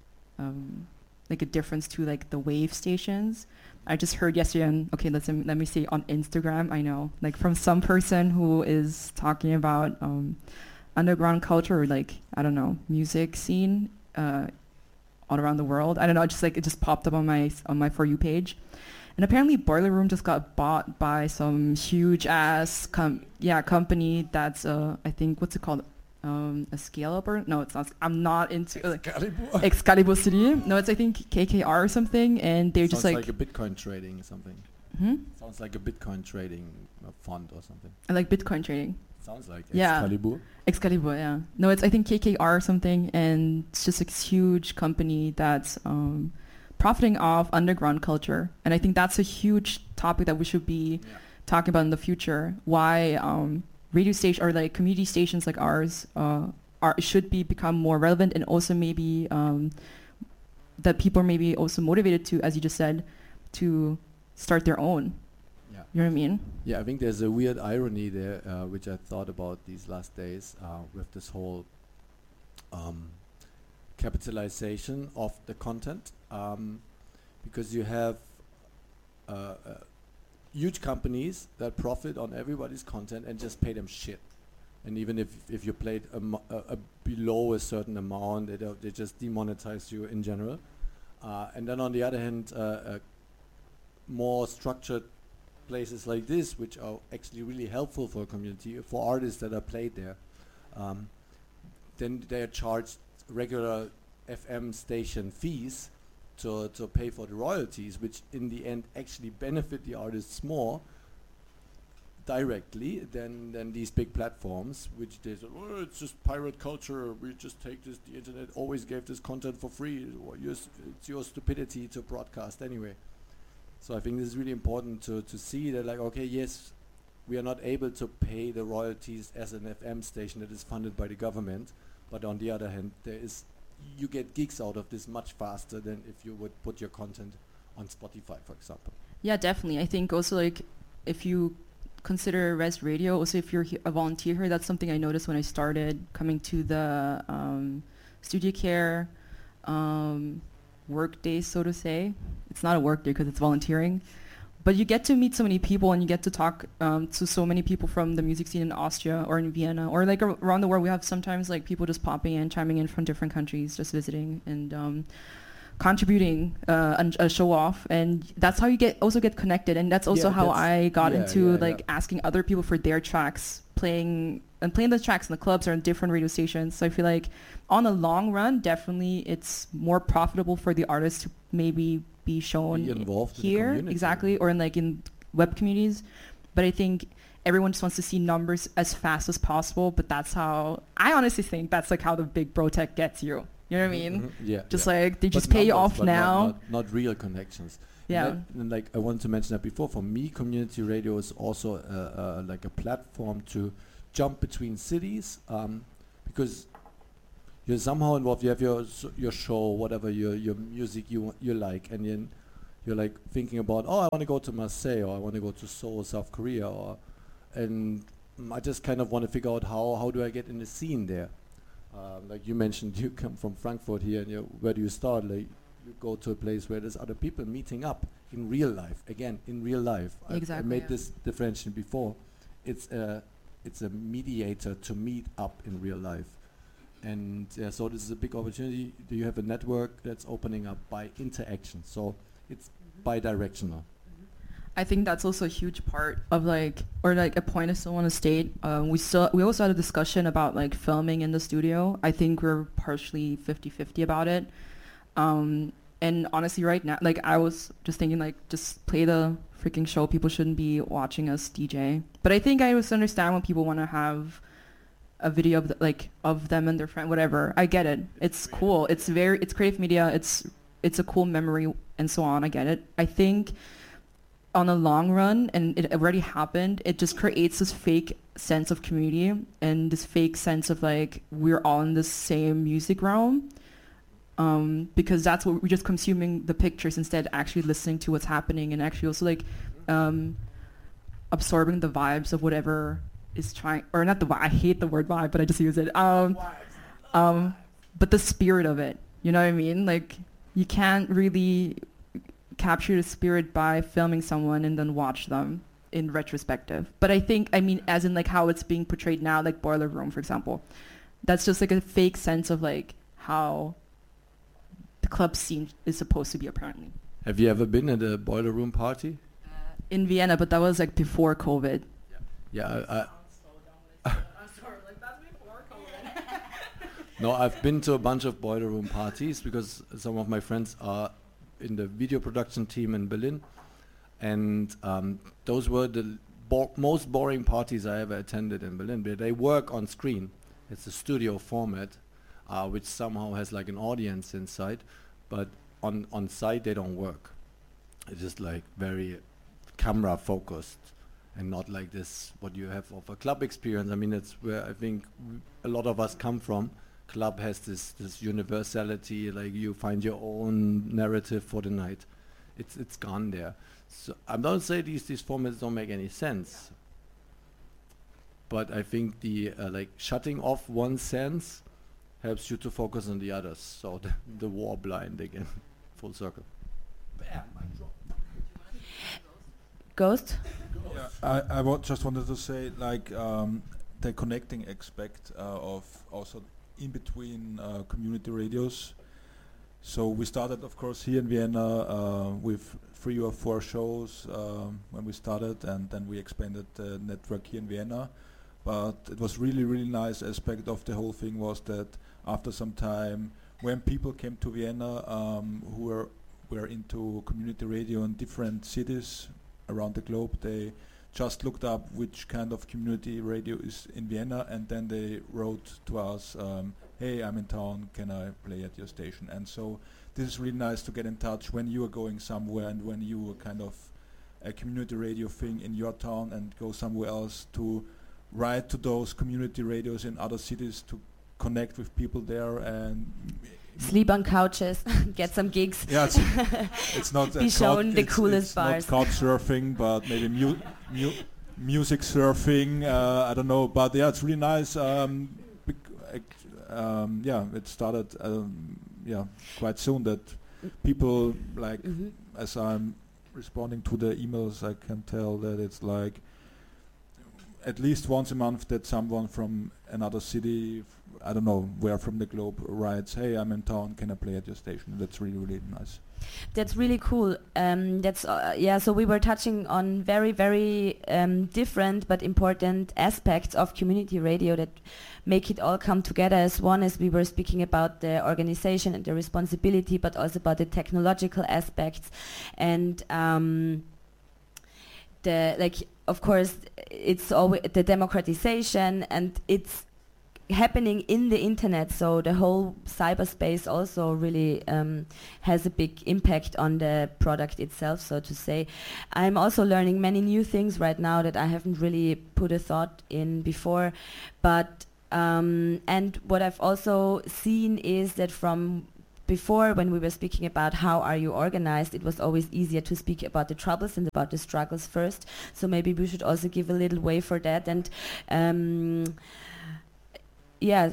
um, like a difference to like the wave stations. I just heard yesterday on, okay, let's, um, let me say on Instagram, I know, like from some person who is talking about um, underground culture or like, I don't know, music scene uh, all around the world. I don't know, just like it just popped up on my on my For You page. And apparently Boiler Room just got bought by some huge ass, com- yeah, company that's, uh, I think, what's it called? Um, a scale up or no, it's not. I'm not into like, Excalibur. Excalibur City. No, it's I think K K R or something, and they're Sounds just like, like a Bitcoin trading or something. hmm? Sounds like a Bitcoin trading uh, fund or something. I like Bitcoin trading. Sounds like Yeah. Excalibur. Excalibur, yeah. No, it's I think K K R or something, and it's just a huge company that's um, profiting off underground culture, and I think that's a huge topic that we should be Yeah. talking about in the future. Why um, radio station or like community stations like ours uh, are should be become more relevant, and also maybe um, that people are maybe also motivated to, as you just said, to start their own. Yeah. You know what I mean? Yeah, I think there's a weird irony there, uh, which I thought about these last days uh, with this whole um, capitalization of the content, um, because you have uh, uh, huge companies that profit on everybody's content and just pay them shit. And even if if you played a, mo- a, a below a certain amount, they don't, they just demonetize you in general. Uh, and then on the other hand, uh, uh, more structured places like this, which are actually really helpful for a community, for artists that are played there, um, then they are charged regular F M station fees to to pay for the royalties, which in the end actually benefit the artists more directly than than these big platforms, which they say, oh, it's just pirate culture. We just take this. The internet always gave this content for free. Or your s- it's your stupidity to broadcast anyway. So I think this is really important to to see that, like, okay, yes, we are not able to pay the royalties as an F M station that is funded by the government, but on the other hand, there is you get gigs out of this much faster than if you would put your content on Spotify, for example. Yeah, definitely. I think also like if you consider Res Radio, also if you're he- a volunteer here, that's something I noticed when I started coming to the um, Studio Care um, work days, so to say. It's not a work day because it's volunteering, but you get to meet so many people and you get to talk um, to so many people from the music scene in Austria or in Vienna or like ar- around the world. We have sometimes like people just popping in, chiming in from different countries, just visiting and um, contributing uh, and a show off, and that's how you get also get connected, and that's also Yeah, how that's- I got yeah, into yeah, like yeah. asking other people for their tracks, playing and playing the tracks in the clubs or in different radio stations. So I feel like on the long run, definitely it's more profitable for the artist to maybe be shown Be involved in the here, community. exactly, or in like in web communities. But I think everyone just wants to see numbers as fast as possible. But that's how I honestly think that's like how the big bro tech gets you. You know what I mean? Mhm, yeah. Just yeah. like they But just pay you numbers, off but not- now. Not, not real connections. And Yeah. that- and like I wanted to mention that before. For me, community radio is also uh, uh, like a platform to jump between cities, um, because you're somehow involved. You have your s- your show, whatever your your music you wa- you like, and then you're like thinking about, oh, I want to go to Marseille, or I want to go to Seoul, South Korea, or and mm, I just kind of want to figure out how how do I get in the scene there. Um, like you mentioned, you come from Frankfurt here, and you where do you start? Like you go to a place where there's other people meeting up in real life. Again, in real life. I- I, Exactly, made yeah. this differentiation before. It's a it's a mediator to meet up in real life, and uh, so this is a big opportunity. Do you have a network that's opening up by interaction? So it's bi-directional. I think that's also a huge part of like, or like a point I still want to state. Um, we still, we also had a discussion about like filming in the studio. I think we're partially fifty-fifty about it. Um, and honestly right now, like I was just thinking like, just play the freaking show. People shouldn't be watching us D J. But I think I also understand when people want to have a video of the, like of them and their friend, whatever. I get it. It's cool. It's very, it's creative media. It's, it's a cool memory and so on. I get it. I think on the long run, and it already happened, it just creates this fake sense of community and this fake sense of like we're all in the same music realm, um, because that's what we're just consuming the pictures instead of actually listening to what's happening and actually also like um, absorbing the vibes of whatever is trying, or not the vibe, I hate the word vibe, but I just use it. Um, um, but the spirit of it, you know what I mean? Like you can't really capture the spirit by filming someone and then watch them in retrospective. But I think, I mean, as in like how it's being portrayed now, like Boiler Room, for example, that's just like a fake sense of like how the club scene is supposed to be apparently. Have you ever been at a Boiler Room party? In Vienna, but that was like before COVID. Yeah, I, I no, I've been to a bunch of Boiler Room parties because some of my friends are in the video production team in Berlin, and um, those were the bo- most boring parties I ever attended in Berlin. But they work on screen. It's a studio format, uh, which somehow has like an audience inside, but on on site they don't work. It's just like very camera focused, and not like this what you have of a club experience. I mean, that's where I think w- a lot of us come from. Club has this this universality, like you find your own narrative for the night. It's it's gone there. So I'm not saying these these formats don't make any sense, but I think the uh, like shutting off one sense helps you to focus on the others. So the, the war blind again, full circle. Ghost? Yeah, I, I wa- just wanted to say, like, um, the connecting aspect uh, of also in between uh, community radios. So we started, of course, here in Vienna uh, with three or four shows um, when we started, and then we expanded the network here in Vienna. But it was really, really nice aspect of the whole thing was that after some time, when people came to Vienna um, who were were into community radio in different cities around the globe, they just looked up which kind of community radio is in Vienna, and then they wrote to us, um, hey, I'm in town, can I play at your station? And so this is really nice to get in touch when you are going somewhere and when you are kind of a community radio thing in your town and go somewhere else, to write to those community radios in other cities to connect with people there and Sleep on couches, get some gigs. yeah, it's, it's not Be a shown couch- the it's, coolest it's bars. not couch surfing, but maybe mu- mu- music surfing. Uh, I don't know, but yeah, it's really nice. Um, bec- ac- um, yeah, it started. Um, yeah, quite soon that people like Mhm. as I'm responding to the emails, I can tell that it's like at least once a month that someone from another city, f- I don't know where from the globe, writes, hey, I'm in town, can I play at your station? That's really, really nice. That's really cool. Um, that's uh, yeah. So we were touching on very, very um, different but important aspects of community radio that make it all come together as one. As we were speaking about the organization and the responsibility, but also about the technological aspects, and um, the like. Of course, it's always the democratization, and it's happening in the internet, so the whole cyberspace also really um, has a big impact on the product itself, so to say. I'm also learning many new things right now that I haven't really put a thought in before, but um, and what I've also seen is that from before, when we were speaking about how are you organized, it was always easier to speak about the troubles and about the struggles first, so maybe we should also give a little way for that and um, yeah,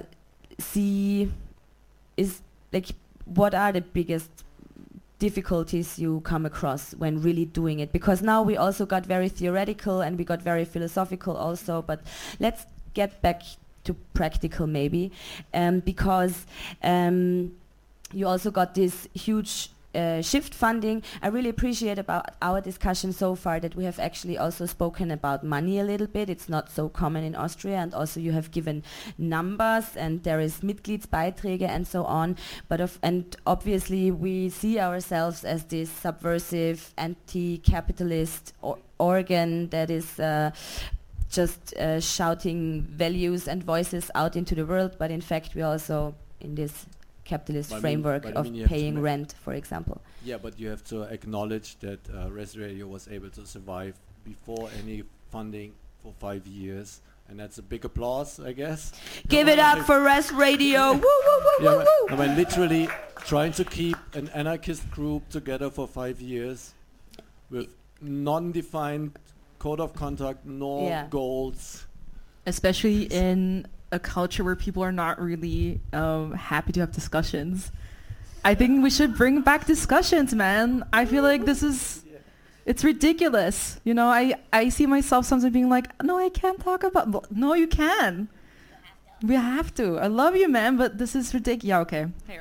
see is like what are the biggest difficulties you come across when really doing it, because now we also got very theoretical and we got very philosophical also, but let's get back to practical maybe, um, because um, you also got this huge Uh, shift funding. I really appreciate about our discussion so far that we have actually also spoken about money a little bit. It's not so common in Austria, and also you have given numbers and there is Mitgliedsbeiträge and so on. But of and obviously we see ourselves as this subversive, anti-capitalist or organ that is uh, just uh, shouting values and voices out into the world. But in fact, we also in this capitalist But I mean- framework but I of mean you have to paying ma- rent, for example. Yeah, but you have to acknowledge that uh, Res Radio was able to survive before any funding for five years, and that's a big applause, I guess. Give it up for Res Radio! Woo, woo, woo, Yeah, woo, but- woo! I mean, literally trying to keep an anarchist group together for five years with non-defined code of conduct, no Yeah. goals. Especially in a culture where people are not really um, happy to have discussions. I think we should bring back discussions, man. I feel like this is, it's ridiculous. You know, I, I see myself sometimes being like, no, I can't talk about, bl- no, you can. We have to. I love you, man, but this is ridiculous. Yeah, okay. Here.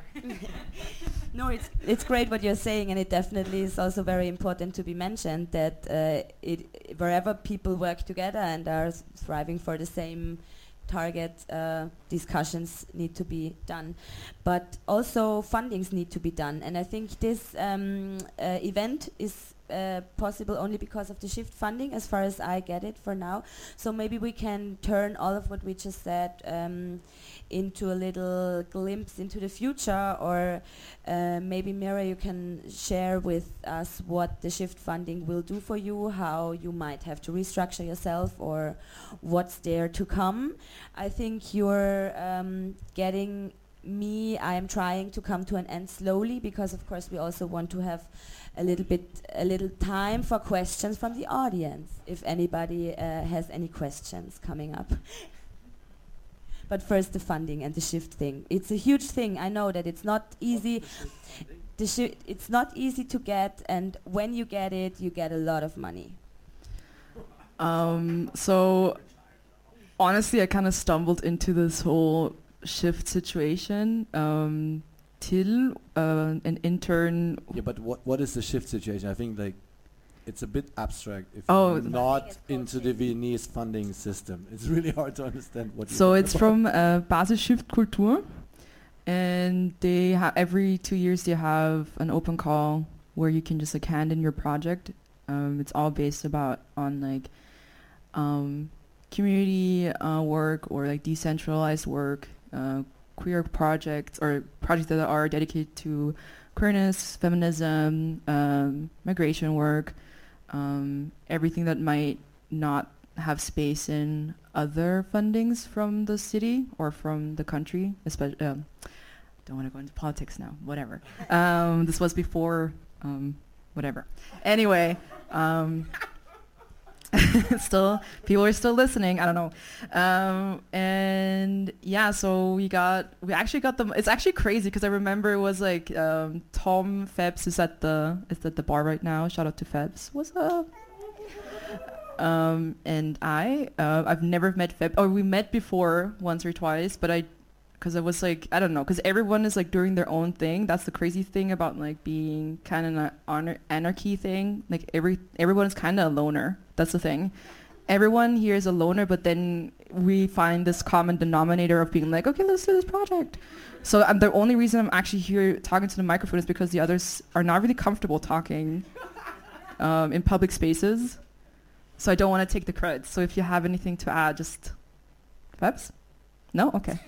No, it's it's great what you're saying, and it definitely is also very important to be mentioned that uh, it wherever people work together and are s- striving for the same target, uh, discussions need to be done, but also fundings need to be done. And I think this um, uh, event is uh, possible only because of the shift funding, as far as I get it for now. So maybe we can turn all of what we just said um, into a little glimpse into the future, or uh, maybe Mira, you can share with us what the shift funding will do for you, how you might have to restructure yourself, or what's there to come. I think you're um, getting me, I am trying to come to an end slowly, because of course we also want to have a little bit, a little time for questions from the audience, if anybody uh, has any questions coming up. But first the funding and the shift thing. It's a huge thing. I know that it's not easy. The shi- it's not easy to get, and when you get it, you get a lot of money. Um, so honestly, I kind of stumbled into this whole shift situation. Um, Till, uh, an intern. Yeah, but what what is the shift situation? I think like it's a bit abstract if Oh. you're Funding not is called into the shift. Viennese funding system. It's really hard to understand what. So you're it's talking from uh, Basis Shift Kultur, and they ha- every two years they have an open call where you can just like hand in your project. Um, it's all based about on like um, community uh, work or like decentralized work, uh, queer projects or projects that are dedicated to queerness, feminism, um, migration work, um, everything that might not have space in other fundings from the city or from the country. Especially, um, don't want to go into politics now. Whatever. Um, this was before. Um, whatever. Anyway. Um, still, people are still listening. I don't know. Um, and yeah, so we got, we actually got them. It's actually crazy because I remember it was like um, Tom Phelps is at the is at the bar right now. Shout out to Phelps. What's up? Um, and I, uh, I've never met Phelps. Or we met before once or twice, but I, because I was like, I don't know, because everyone is like doing their own thing. That's the crazy thing about like being kind of an honor- anarchy thing. Like every everyone is kind of a loner. That's the thing. Everyone here is a loner, but then we find this common denominator of being like, okay, let's do this project. So um, the only reason I'm actually here talking to the microphone is because the others are not really comfortable talking um, in public spaces. So I don't want to take the credit. So if you have anything to add, just Fabs? No? Okay.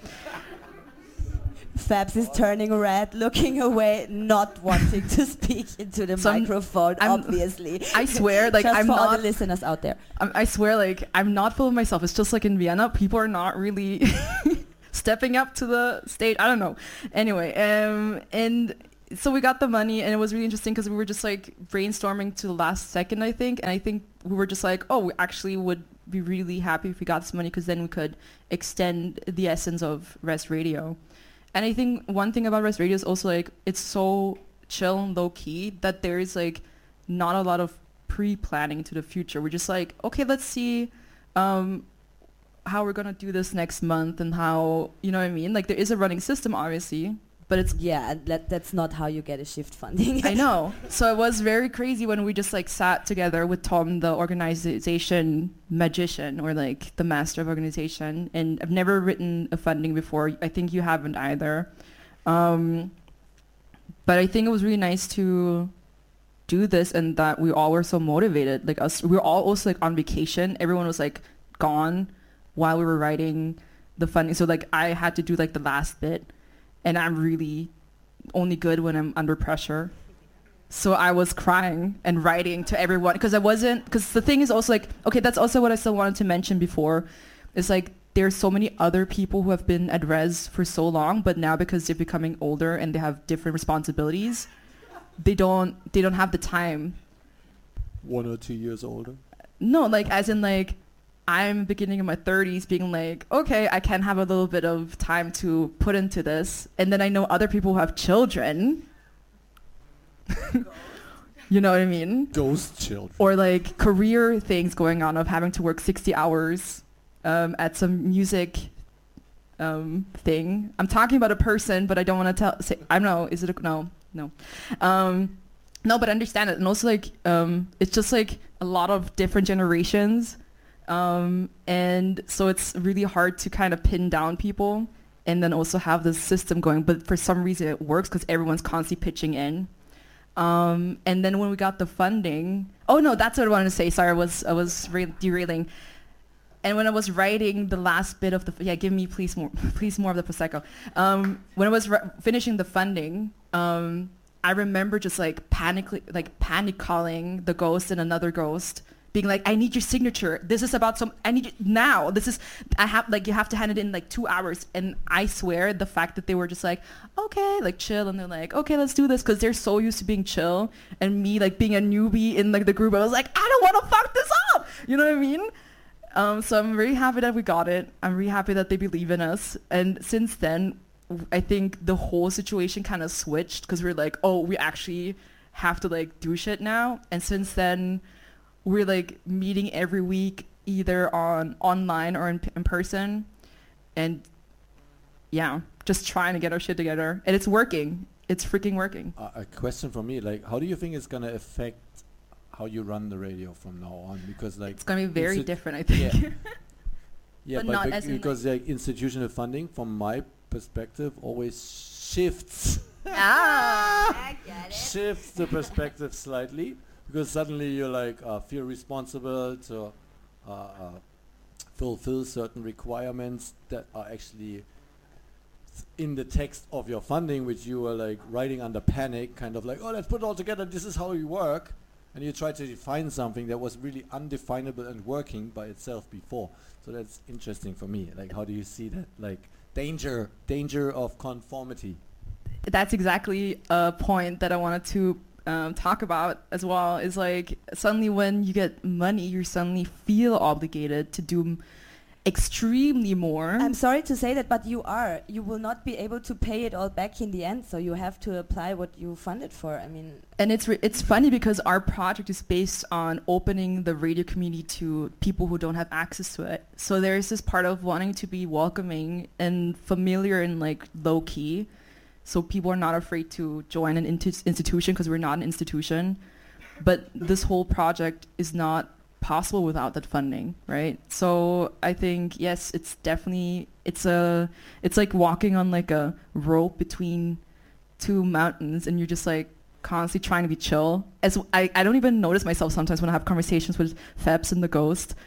Fabs is turning red, looking away, not wanting to speak into the So I'm- microphone, I'm- obviously. I swear, like, Just I'm for all the not- listeners out there. I, I swear, like, I'm not full of myself. It's just like in Vienna, people are not really stepping up to the stage. I don't know. Anyway, um, and so we got the money, and it was really interesting because we were just like brainstorming to the last second, I think. And I think we were just like, oh, we actually would be really happy if we got this money because then we could extend the essence of Rest Radio. And I think one thing about Rest Radio is also like it's so chill and low key that there is like not a lot of pre-planning to the future. We're just like, okay, let's see um, how we're gonna do this next month and how, you know what I mean? Like there is a running system, obviously, but it's Yeah, and that, that's not how you get a shift funding. I know. So it was very crazy when we just like sat together with Tom, the organization magician or like the master of organization. And I've never written a funding before. I think you haven't either. Um, but I think it was really nice to do this and that we all were so motivated. Like us, we were all also like on vacation. Everyone was like gone while we were writing the funding. So like I had to do like the last bit. And I'm really only good when I'm under pressure. So I was crying and writing to everyone because I wasn't, because the thing is also like, okay, that's also what I still wanted to mention before. It's like there's so many other people who have been at Res for so long, but now because they're becoming older and they have different responsibilities, they don't, they don't have the time. One or two years older. No, like as in like, I'm beginning in my thirties being like, okay, I can have a little bit of time to put into this. And then I know other people who have children. You know what I mean? Those children. Or like career things going on of having to work sixty hours um, at some music um, thing. I'm talking about a person, but I don't want to tell. Say, I don't know. Is it a, no, no. Um, no, but I understand it. And also like, um, it's just like a lot of different generations. Um, and so it's really hard to kind of pin down people and then also have this system going. But for some reason it works because everyone's constantly pitching in. Um, and then when we got the funding, oh no, that's what I wanted to say. Sorry, I was I was re- derailing. And when I was writing the last bit of the, yeah, give me please more, please more of the Prosecco. Um, when I was re- finishing the funding, um, I remember just like panically, like panic calling the ghost and another ghost. Being like, I need your signature. This is about some, I need it now. This is, I have, like, you have to hand it in like two hours. And I swear the fact that they were just like, okay, like chill. And they're like, okay, let's do this. Cause they're so used to being chill. And me like being a newbie in like the group, I was like, I don't want to fuck this up. You know what I mean? Um, so I'm very happy that we got it. I'm really happy that they believe in us. And since then, I think the whole situation kind of switched because we're like, oh, we actually have to like do shit now. And since then, we're like meeting every week either on online or in, in person. And yeah, just trying to get our shit together. And it's working. It's freaking working. Uh, a question for me, like, how do you think it's going to affect how you run the radio from now on? Because like It's going to be very insti- different, I think. Yeah, yeah But but, not bec- as in, because like institutional funding, from my perspective, always shifts Ah. I get shifts the perspective slightly. Because suddenly you like uh, feel responsible to uh, uh, fulfill certain requirements that are actually in the text of your funding, which you were like writing under panic, kind of like, oh, let's put it all together. This is how we work, and you try to define something that was really undefinable and working by itself before. So that's interesting for me. Like, how do you see that? Like danger, danger of conformity. That's exactly a point that I wanted to Um, talk about as well. Is like suddenly when you get money, you suddenly feel obligated to do m- extremely more. I'm sorry to say that, but you are. You will not be able to pay it all back in the end, so you have to apply what you funded for. I mean, And it's re- it's funny because our project is based on opening the radio community to people who don't have access to it. So there is this part of wanting to be welcoming and familiar and like low key. So people are not afraid to join an inti- institution because we're not an institution. But this whole project is not possible without that funding, right? So I think, yes, it's definitely, it's a, it's like walking on like a rope between two mountains and you're just like constantly trying to be chill. As I, I don't even notice myself sometimes when I have conversations with Febs and the Ghost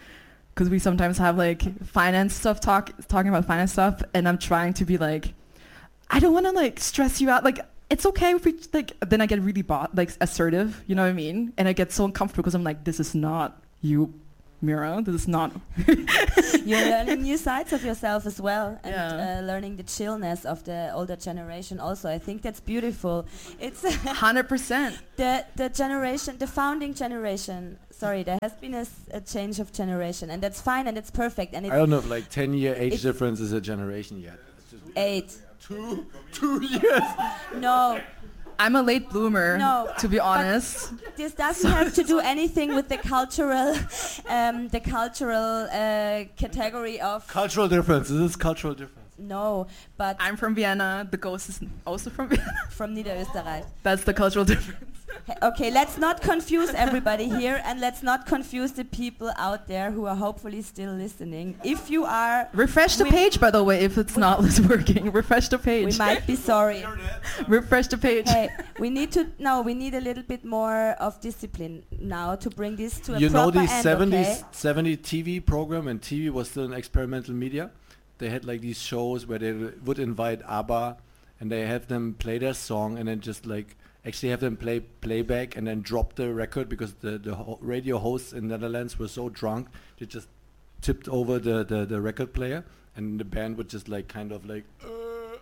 because we sometimes have like finance stuff talk talking about finance stuff, and I'm trying to be like, I don't want to like stress you out. Like it's okay if we like. Then I get really bought, like assertive. You know what I mean? And I get so uncomfortable because I'm like, this is not you, Mira. This is not. You're learning new sides of yourself as well, and Yeah. uh, learning the chillness of the older generation. Also, I think that's beautiful. It's one hundred percent. the the generation, the founding generation. Sorry, there has been a, s- a change of generation, and that's fine and it's perfect. And I it's don't know if like ten year age It's- difference is a generation yet. It's just eight. two, two years. No, I'm a late bloomer, No, to be honest. this doesn't have to do anything with the cultural, um, the cultural uh, category of. Cultural difference. This is cultural difference. No, but I'm from Vienna. The ghost is also from Vienna. from Niederösterreich. That's the cultural difference. Hey, okay, let's not confuse everybody here, and let's not confuse the people out there who are hopefully still listening. If you are, Refresh the We- page, by the way, if it's not working. Refresh the page. we might be sorry. Refresh the page. Hey, we need to no, we need a little bit more of discipline now to bring this to a You know proper these end, seventies, okay? seventy T V program, and T V was still an experimental media. They had like these shows where they w- would invite ABBA, and they have them play their song, and then just like actually have them play playback, and then drop the record because the the ho- radio hosts in Netherlands were so drunk they just tipped over the, the the record player, and the band would just like kind of like. Uh,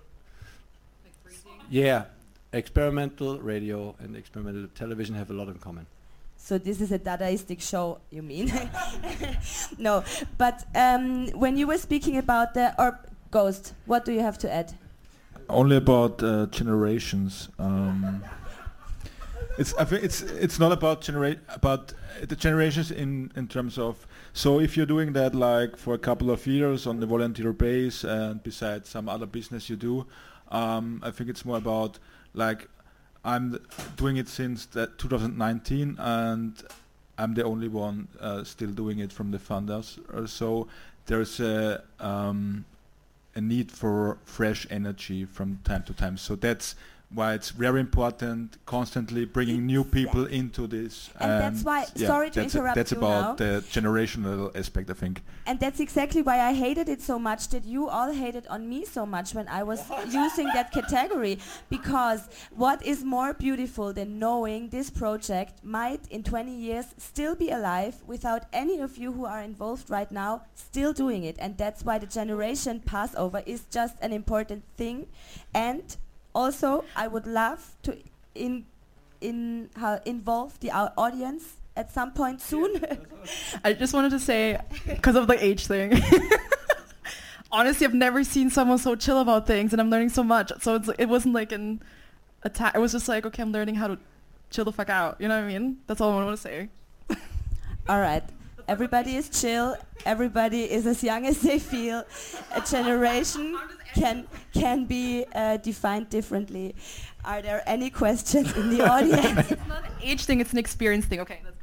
yeah, experimental radio and experimental television have a lot in common. So this is a Dadaistic show, you mean? No, but um, when you were speaking about the or Ghost, what do you have to add? Only about uh, generations. Um, it's I think it's it's not about generate about uh, the generations in in terms of. So if you're doing that like for a couple of years on the volunteer base and besides some other business you do, um, I think it's more about like I'm th- doing it since that two thousand nineteen and I'm the only one uh, still doing it from the funders. Uh, so there's a um, a need for fresh energy from time to time. So that's why it's very important constantly bringing new people into this. And that's why- yeah, sorry to that's interrupt That's you about now. the generational aspect, I think. And that's exactly why I hated it so much, that you all hated on me so much when I was using that category. Because what is more beautiful than knowing this project might in twenty years still be alive without any of you who are involved right now still doing it. And that's why the generation passover is just an important thing. And also, I would love to in in how involve the au- audience at some point soon. I just wanted to say, because of the age thing, honestly, I've never seen someone so chill about things, and I'm learning so much. So it's, it wasn't like an attack. It was just like, okay, I'm learning how to chill the fuck out. You know what I mean? That's all I want to say. All right. Everybody is chill. Everybody is as young as they feel. A generation can can be uh, defined differently. Are there any questions in the audience? It's not an age thing, it's an experience thing. Okay, let's go.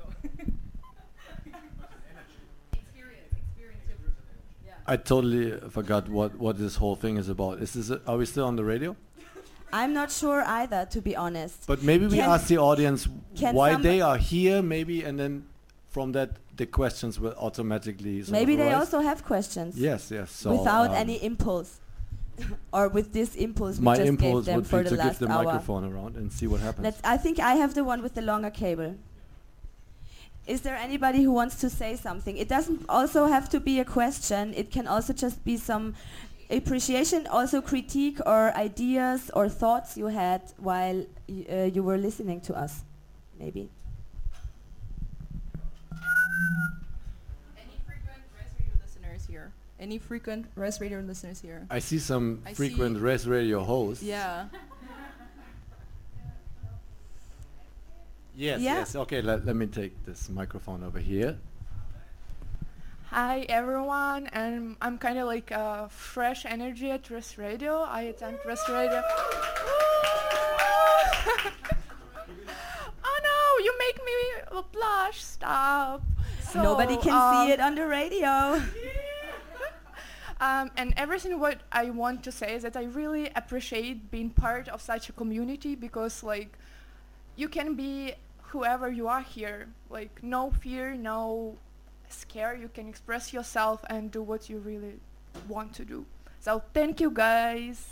I totally forgot what, what this whole thing is about. Is this a, are we still on the radio? I'm not sure either, to be honest. But maybe we Can- ask the audience can why some- they are here, maybe, and then from that the questions will automatically. sort Maybe of they arise. also have questions. Yes, yes. So without um, any impulse. Or with this impulse we my just impulse gave them would for be the to give last the hour. microphone around and see what happens. Let's, I think I have the one with the longer cable. Is there anybody who wants to say something? It doesn't also have to be a question. It can also just be some appreciation, also critique or ideas or thoughts you had while y- uh, you were listening to us, maybe. Any frequent Res Radio listeners here? Any frequent Res Radio listeners here? I see some I frequent see- Res Radio hosts. Yeah. Yes, Yeah. yes. Okay, let, let me take this microphone over here. Hi everyone, and I'm kind of like uh, fresh energy at Rest Radio. I attend Rest Radio. Oh no, you make me blush. Stop. So, Nobody can um, see it on the radio. Um, and everything what I want to say is that I really appreciate being part of such a community, because like you can be whoever you are here, like no fear, no scared. You can express yourself and do what you really want to do. So thank you, guys.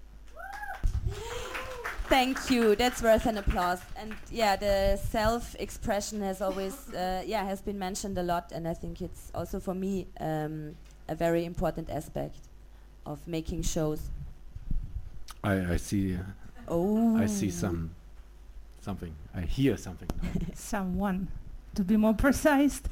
Thank you. That's worth an applause. And yeah, the self-expression has always, uh, yeah, has been mentioned a lot, and I think it's also for me um, a very important aspect of making shows. I, I see. Uh, Oh. I see some something. I hear something. now. Someone, to be more precise.